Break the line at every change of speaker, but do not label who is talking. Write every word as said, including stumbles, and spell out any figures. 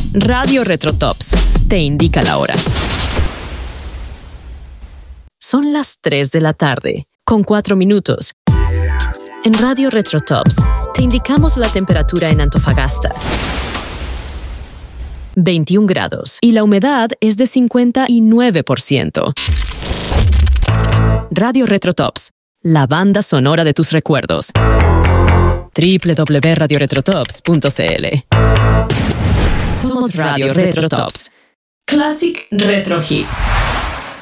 Radio Retrotops te indica la hora. Son las tres de la tarde, con cuatro minutos. En Radio Retrotops te indicamos la temperatura en Antofagasta. veintiún grados y la humedad es de cincuenta y nueve por ciento. Radio Retrotops, la banda sonora de tus recuerdos. doble u doble u doble u punto radio retrotops punto c l. Somos Radio Retrotops. Classic Retro Hits.